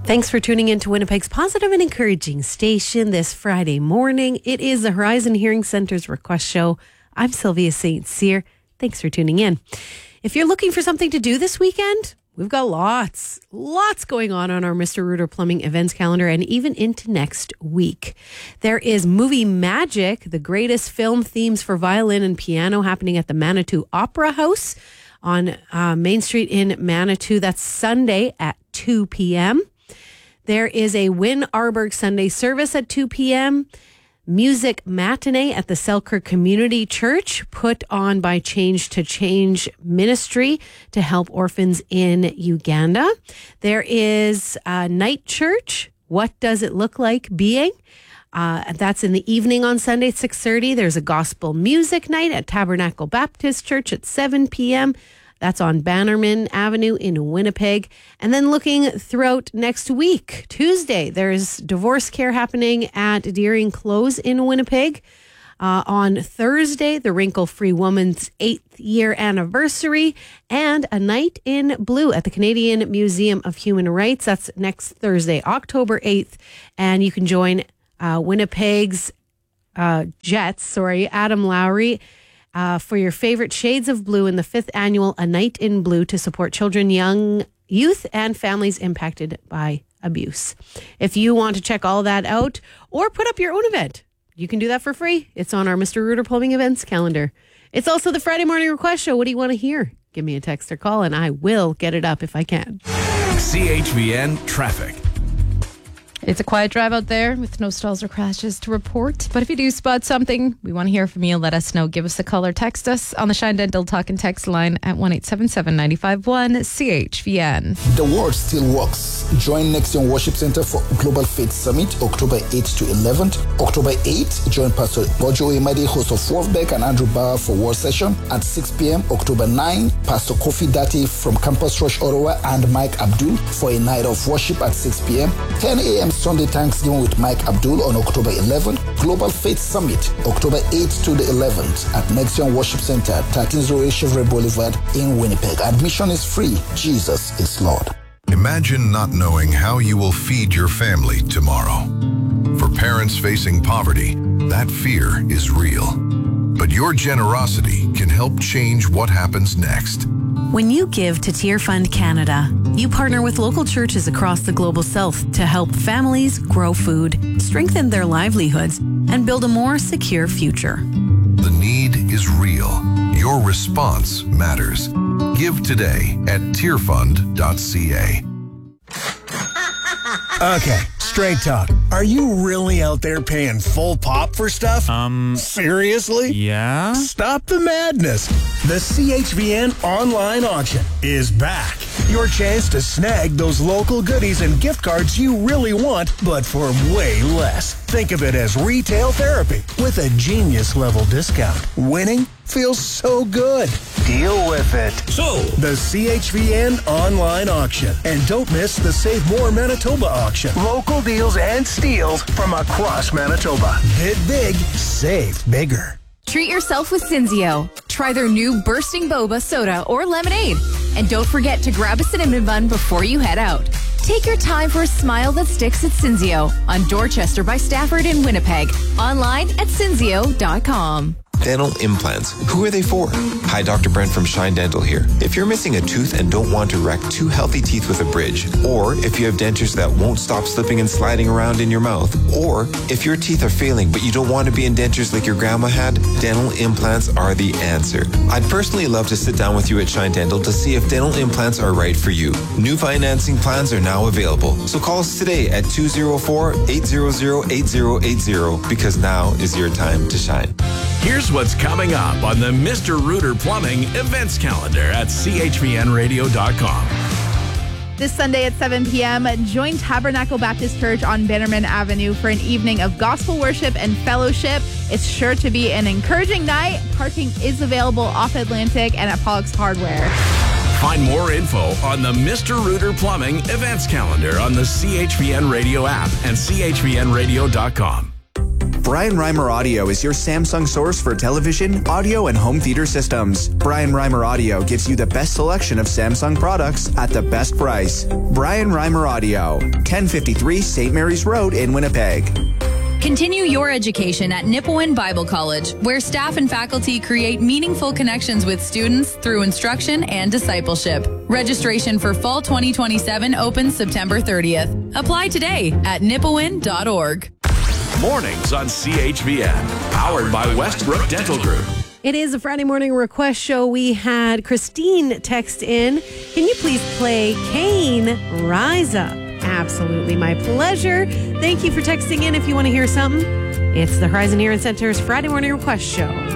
Thanks for tuning in to Winnipeg's positive and encouraging station this Friday morning. It is the Horizon Hearing Center's Request Show. I'm Sylvia St. Cyr. Thanks for tuning in. If you're looking for something to do this weekend, we've got lots going on our Mr. Rooter Plumbing events calendar and even into next week. There is Movie Magic, the greatest film themes for violin and piano, happening at the Manitou Opera House on Main Street in Manitou. That's Sunday at 2 p.m. There is a Win Arborg Sunday service at 2 p.m. Music matinee at the Selkirk Community Church, put on by Change to Change Ministry to help orphans in Uganda. There is a night church. What does it look like being? That's in the evening on Sunday at 6:30. There's a gospel music night at Tabernacle Baptist Church at 7 p.m. That's on Bannerman Avenue in Winnipeg. And then looking throughout next week, Tuesday, there's divorce care happening at Deering Close in Winnipeg. On Thursday, the Wrinkle-Free Woman's 8th year anniversary, and a night in blue at the Canadian Museum of Human Rights. That's next Thursday, October 8th. And you can join Winnipeg's Jets, Adam Lowry, for your favorite shades of blue in the 5th annual A Night in Blue to support children, young youth, and families impacted by abuse. If you want to check all that out or put up your own event, you can do that for free. It's on our Mr. Rooter Plumbing events calendar. It's also the Friday Morning Request Show. What do you want to hear? Give me a text or call and I will get it up if I can. CHVN Traffic. It's a quiet drive out there with no stalls or crashes to report. But if you do spot something, we want to hear from you. Let us know. Give us a call or text us on the Shine Dental Talk and Text line at 1-877-951-CHVN. The word still works. Join Nexion Worship Center for Global Faith Summit, October 8th to 11th. October 8th, join Pastor Bojo Imade, host of Forthbeck and Andrew Bauer for Word Session at 6 p.m. October 9th, Pastor Kofi Dati from Campus Rush Ottawa and Mike Abdul for a night of worship at 6 p.m. 10 a.m. Sunday Thanksgiving with Mike Abdul on October 11th. Global Faith Summit, October 8th to the 11th at Nexion Worship Center, 1308 Chevrolet Boulevard in Winnipeg. Admission is free. Jesus is Lord. Imagine not knowing how you will feed your family tomorrow. For parents facing poverty, that fear is real. But your generosity can help change what happens next. When you give to Tear Fund Canada, you partner with local churches across the Global South to help families grow food, strengthen their livelihoods, and build a more secure future. The need is real. Your response matters. Give today at tearfund.ca. Okay, straight talk. Are you really out there paying full pop for stuff? Seriously? Yeah? Stop the madness. The CHVN online auction is back. Your chance to snag those local goodies and gift cards you really want, but for way less. Think of it as retail therapy with a genius level discount. Winning feels so good. Deal with it. So, the CHVN online auction. And don't miss the Save More Manitoba auction. Local deals and steals from across Manitoba. Bid big, save bigger. Treat yourself with Cinzio. Try their new Bursting Boba soda or lemonade. And don't forget to grab a cinnamon bun before you head out. Take your time for a smile that sticks at Cinzio on Dorchester by Stafford in Winnipeg. Online at cinzio.com. Dental implants. Who are they for? Hi, Dr. Brent from Shine Dental here. If you're missing a tooth and don't want to wreck two healthy teeth with a bridge, or if you have dentures that won't stop slipping and sliding around in your mouth, or if your teeth are failing but you don't want to be in dentures like your grandma had, dental implants are the answer. I'd personally love to sit down with you at Shine Dental to see if dental implants are right for you. New financing plans are now available, so call us today at 204-800-8080 because now is your time to shine. Here's what's coming up on the Mr. Rooter Plumbing events calendar at chvnradio.com. This Sunday at 7 p.m., join Tabernacle Baptist Church on Bannerman Avenue for an evening of gospel worship and fellowship. It's sure to be an encouraging night. Parking is available off Atlantic and at Pollock's Hardware. Find more info on the Mr. Rooter Plumbing events calendar on the CHVN Radio app and chvnradio.com. Brian Reimer Audio is your Samsung source for television, audio, and home theater systems. Brian Reimer Audio gives you the best selection of Samsung products at the best price. Brian Reimer Audio, 1053 St. Mary's Road in Winnipeg. Continue your education at Nipawin Bible College, where staff and faculty create meaningful connections with students through instruction and discipleship. Registration for fall 2027 opens September 30th. Apply today at nipawin.org. Mornings on CHVN, powered by Westbrook Dental Group. It is a Friday morning request show. We had Christine text in. Can you please play Kane, Rise Up? Absolutely, my pleasure. Thank you for texting in. If you want to hear something, it's the Horizon Hearing Center's Friday morning request show.